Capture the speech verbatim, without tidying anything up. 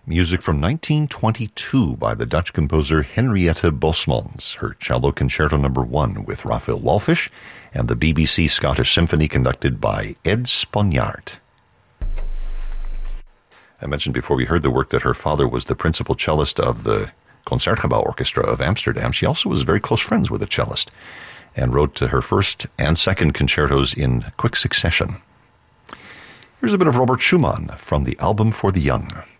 Music from nineteen twenty-two by the Dutch composer Henriette Bosmans, her Cello Concerto Number One with Raphael Walfish, and the B B C Scottish Symphony conducted by Ed Sponjaard. I mentioned before we heard the work that her father was the principal cellist of the Concertgebouw Orchestra of Amsterdam. She also was very close friends with a cellist and wrote her first and second concertos in quick succession. Here's a bit of Robert Schumann from the Album for the Young.